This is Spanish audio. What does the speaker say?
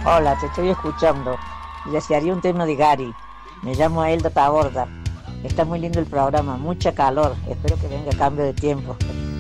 Hola, te estoy escuchando. Desearía un tema de Gary. Me llamo Elda Taborda. Está muy lindo el programa, mucha calor. Espero que venga cambio de tiempo.